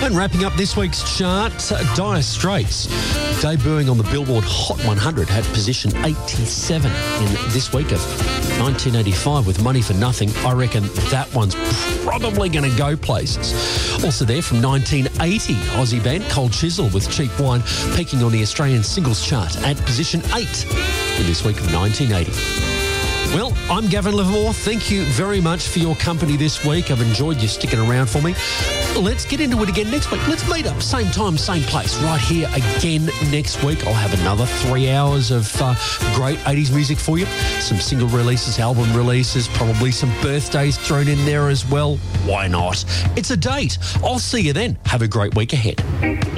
And wrapping up this week's chart, Dire Straits, debuting on the Billboard Hot 100, had position 87 in this week of 1985 with Money for Nothing. I reckon that one's probably going to go places. Also there from 1980, Aussie band Cold Chisel with Cheap Wine, peaking on the Australian singles chart at position 8 in this week of 1980. Well, I'm Gavin Livermore. Thank you very much for your company this week. I've enjoyed you sticking around for me. Let's get into it again next week. Let's meet up, same time, same place, right here again next week. I'll have another 3 hours of great 80s music for you. Some single releases, album releases, probably some birthdays thrown in there as well. Why not? It's a date. I'll see you then. Have a great week ahead.